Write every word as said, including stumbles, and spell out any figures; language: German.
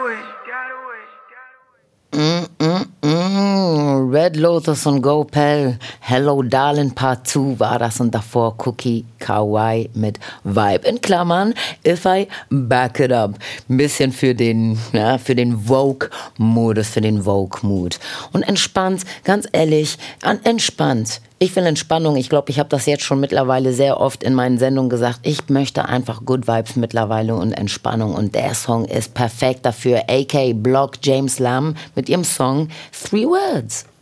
Mm, mm, mm. Red Lotus und Go Pell, Hello Darling Part zwei war das und davor Cookie Kawaii mit Vibe. In Klammern, If I Back It Up. Ein bisschen für den, ja, für den Vogue-Modus, für den Vogue-Mood. Und entspannt, ganz ehrlich, an, entspannt. Ich will Entspannung. Ich glaube, ich habe das jetzt schon mittlerweile sehr oft in meinen Sendungen gesagt. Ich möchte einfach Good Vibes mittlerweile und Entspannung. Und der Song ist perfekt dafür. A K Block James Lamb mit ihrem Song Three Words.